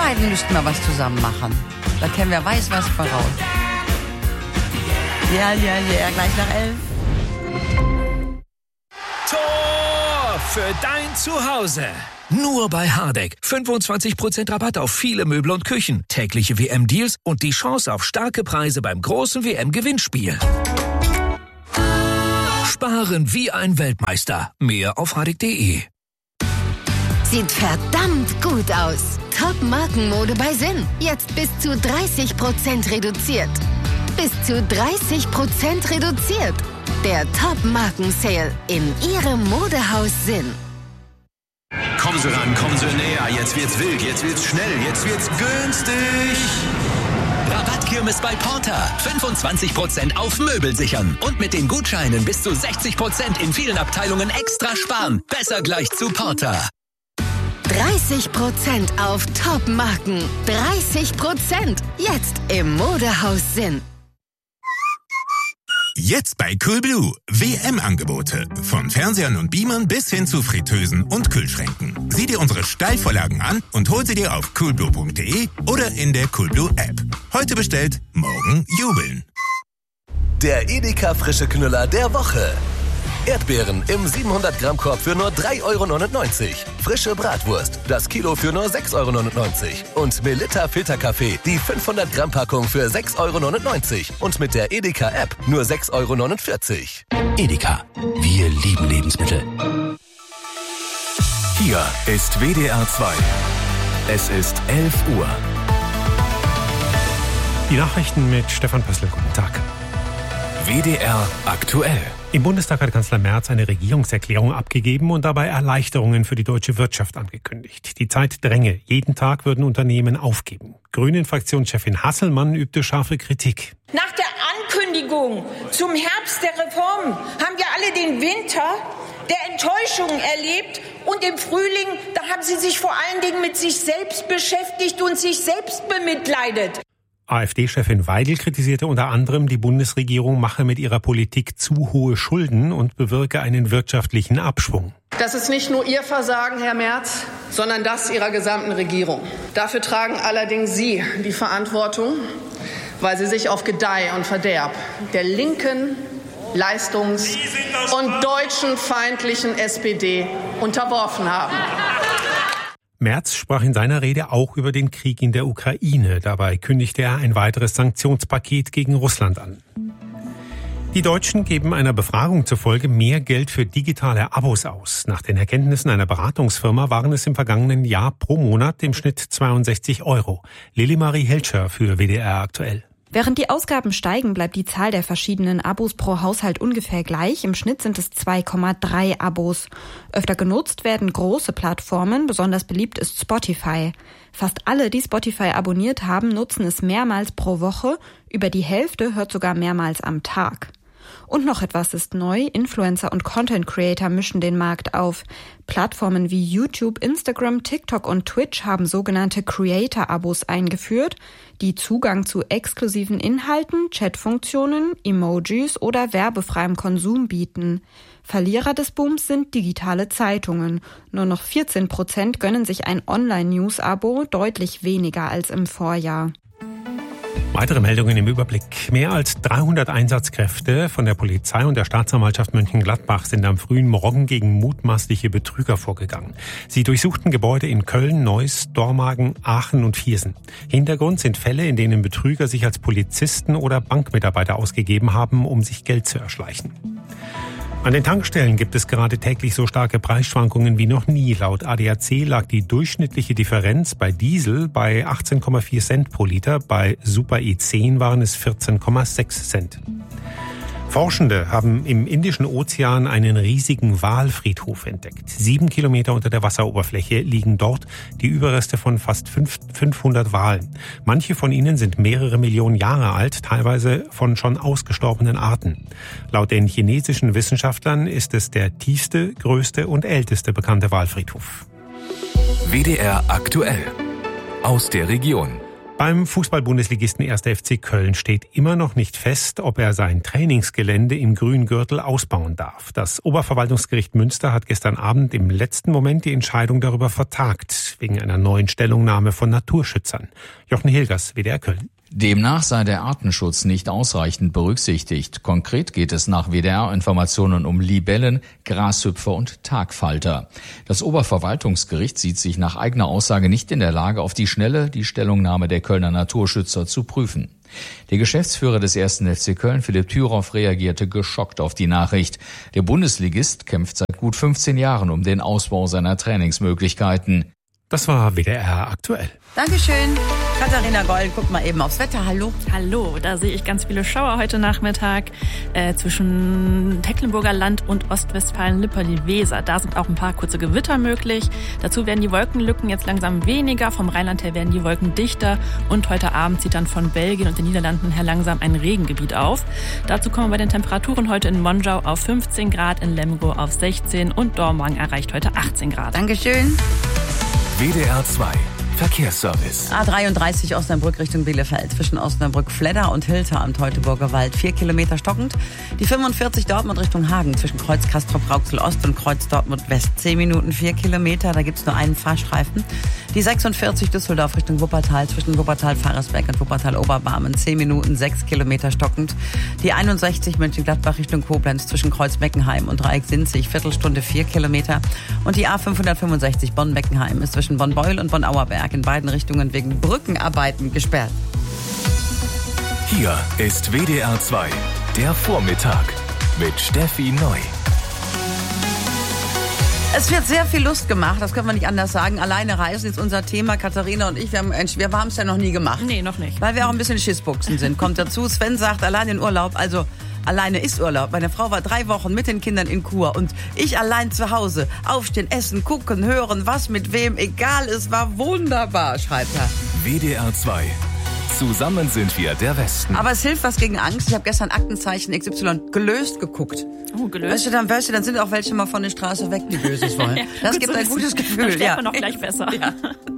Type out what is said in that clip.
beiden müssten mal was zusammen machen. Da kämen wer weiß was voraus. Ja, gleich nach 11. Tor für dein Zuhause. Nur bei Hardegg. 25% Rabatt auf viele Möbel und Küchen, tägliche WM-Deals und die Chance auf starke Preise beim großen WM-Gewinnspiel. Sparen wie ein Weltmeister. Mehr auf hardegg.de. Sieht verdammt gut aus. Top-Markenmode bei Sinn. Jetzt bis zu 30% reduziert. Bis zu 30% reduziert. Der Top-Marken-Sale in Ihrem Modehaus Sinn. Kommen Sie ran, kommen Sie näher. Jetzt wird's wild, jetzt wird's schnell, jetzt wird's günstig. Rabattkirmes bei Porter. 25% auf Möbel sichern. Und mit den Gutscheinen bis zu 60% in vielen Abteilungen extra sparen. Besser gleich zu Porter. 30% auf Top-Marken. 30%. Jetzt im Modehaus Sinn. Jetzt bei Coolblue. WM-Angebote. Von Fernsehern und Beamern bis hin zu Fritteusen und Kühlschränken. Sieh dir unsere Steilvorlagen an und hol sie dir auf coolblue.de oder in der Coolblue-App. Heute bestellt, morgen jubeln. Der Edeka frische Knüller der Woche. Erdbeeren im 700-Gramm-Korb für nur 3,99 €. Frische Bratwurst, das Kilo für nur 6,99 €. Und Melitta Filterkaffee, die 500-Gramm-Packung für 6,99 €. Und mit der Edeka-App nur 6,49 €. Edeka. Wir lieben Lebensmittel. Hier ist WDR 2. Es ist 11 Uhr. Die Nachrichten mit Stefan Pössl. Guten Tag. WDR aktuell. Im Bundestag hat Kanzler Merz eine Regierungserklärung abgegeben und dabei Erleichterungen für die deutsche Wirtschaft angekündigt. Die Zeit dränge. Jeden Tag würden Unternehmen aufgeben. Grünen-Fraktionschefin Hasselmann übte scharfe Kritik. Nach der Ankündigung zum Herbst der Reformen haben wir alle den Winter der Enttäuschungen erlebt. Und im Frühling, da haben sie sich vor allen Dingen mit sich selbst beschäftigt und sich selbst bemitleidet. AfD-Chefin Weidel kritisierte unter anderem, die Bundesregierung mache mit ihrer Politik zu hohe Schulden und bewirke einen wirtschaftlichen Abschwung. Das ist nicht nur Ihr Versagen, Herr Merz, sondern das Ihrer gesamten Regierung. Dafür tragen allerdings Sie die Verantwortung, weil Sie sich auf Gedeih und Verderb der linken, leistungs- und deutschenfeindlichen SPD unterworfen haben. Merz sprach in seiner Rede auch über den Krieg in der Ukraine. Dabei kündigte er ein weiteres Sanktionspaket gegen Russland an. Die Deutschen geben einer Befragung zufolge mehr Geld für digitale Abos aus. Nach den Erkenntnissen einer Beratungsfirma waren es im vergangenen Jahr pro Monat im Schnitt 62 €. Lilly-Marie Hilscher für WDR aktuell. Während die Ausgaben steigen, bleibt die Zahl der verschiedenen Abos pro Haushalt ungefähr gleich. Im Schnitt sind es 2,3 Abos. Öfter genutzt werden große Plattformen, besonders beliebt ist Spotify. Fast alle, die Spotify abonniert haben, nutzen es mehrmals pro Woche. Über die Hälfte hört sogar mehrmals am Tag. Und noch etwas ist neu. Influencer und Content Creator mischen den Markt auf. Plattformen wie YouTube, Instagram, TikTok und Twitch haben sogenannte Creator-Abos eingeführt, die Zugang zu exklusiven Inhalten, Chatfunktionen, Emojis oder werbefreiem Konsum bieten. Verlierer des Booms sind digitale Zeitungen. Nur noch 14% gönnen sich ein Online-News-Abo, deutlich weniger als im Vorjahr. Weitere Meldungen im Überblick. Mehr als 300 Einsatzkräfte von der Polizei und der Staatsanwaltschaft Mönchengladbach sind am frühen Morgen gegen mutmaßliche Betrüger vorgegangen. Sie durchsuchten Gebäude in Köln, Neuss, Dormagen, Aachen und Viersen. Hintergrund sind Fälle, in denen Betrüger sich als Polizisten oder Bankmitarbeiter ausgegeben haben, um sich Geld zu erschleichen. An den Tankstellen gibt es gerade täglich so starke Preisschwankungen wie noch nie. Laut ADAC lag die durchschnittliche Differenz bei Diesel bei 18,4 Cent pro Liter, bei Super E10 waren es 14,6 Cent. Forschende haben im Indischen Ozean einen riesigen Walfriedhof entdeckt. 7 Kilometer unter der Wasseroberfläche liegen dort die Überreste von fast 500 Walen. Manche von ihnen sind mehrere Millionen Jahre alt, teilweise von schon ausgestorbenen Arten. Laut den chinesischen Wissenschaftlern ist es der tiefste, größte und älteste bekannte Walfriedhof. WDR aktuell. Aus der Region. Beim Fußball-Bundesligisten 1. FC Köln steht immer noch nicht fest, ob er sein Trainingsgelände im Grüngürtel ausbauen darf. Das Oberverwaltungsgericht Münster hat gestern Abend im letzten Moment die Entscheidung darüber vertagt, wegen einer neuen Stellungnahme von Naturschützern. Jochen Hilgers, WDR Köln. Demnach sei der Artenschutz nicht ausreichend berücksichtigt. Konkret geht es nach WDR-Informationen um Libellen, Grashüpfer und Tagfalter. Das Oberverwaltungsgericht sieht sich nach eigener Aussage nicht in der Lage, auf die Schnelle die Stellungnahme der Kölner Naturschützer zu prüfen. Der Geschäftsführer des 1. FC Köln, Philipp Thüroff, reagierte geschockt auf die Nachricht. Der Bundesligist kämpft seit gut 15 Jahren um den Ausbau seiner Trainingsmöglichkeiten. Das war WDR aktuell. Dankeschön. Katharina Goll, guck mal eben aufs Wetter. Hallo. Hallo, da sehe ich ganz viele Schauer heute Nachmittag zwischen Tecklenburger Land und Ostwestfalen-Lippe, die Weser. Da sind auch ein paar kurze Gewitter möglich. Dazu werden die Wolkenlücken jetzt langsam weniger. Vom Rheinland her werden die Wolken dichter. Und heute Abend zieht dann von Belgien und den Niederlanden her langsam ein Regengebiet auf. Dazu kommen wir bei den Temperaturen heute in Monschau auf 15 Grad, in Lemgo auf 16 und Dormagen erreicht heute 18 Grad. Dankeschön. WDR 2 Verkehrsservice. A33 Osnabrück Richtung Bielefeld. Zwischen Osnabrück-Fledder und Hilter am Teutoburger Wald. 4 Kilometer stockend. Die 45 Dortmund Richtung Hagen. Zwischen Kreuz Castrop-Rauxel Ost und Kreuz Dortmund West. 10 Minuten, 4 Kilometer. Da gibt's nur einen Fahrstreifen. Die 46 Düsseldorf Richtung Wuppertal. Zwischen Wuppertal-Faresberg und Wuppertal-Oberbarmen. 10 Minuten, 6 Kilometer stockend. Die 61 Mönchengladbach Richtung Koblenz. Zwischen Kreuz-Meckenheim und Dreieck-Sinzig. Viertelstunde, 4 Kilometer. Und die A565 Bonn-Beckenheim ist zwischen Bonn-Beul und Bonn-Auerberg in beiden Richtungen wegen Brückenarbeiten gesperrt. Hier ist WDR 2, der Vormittag mit Steffi Neu. Es wird sehr viel Lust gemacht, das können wir nicht anders sagen. Alleine reisen ist unser Thema. Katharina und ich, wir haben es ja noch nie gemacht. Nee, noch nicht. Weil wir auch ein bisschen Schissbuchsen sind. Kommt dazu, Sven sagt, allein in Urlaub, also alleine ist Urlaub. Meine Frau war 3 Wochen mit den Kindern in Kur und ich allein zu Hause. Aufstehen, essen, gucken, hören, was mit wem, egal, es war wunderbar, schreibt er. WDR 2. Zusammen sind wir der Westen. Aber es hilft was gegen Angst. Ich habe gestern Aktenzeichen XY gelöst geguckt. Oh, gelöst. Weißt du, dann sind auch welche mal von der Straße weg, die Böses wollen. Das gibt ein gutes Gefühl. Dann schläft man noch gleich besser. Ja.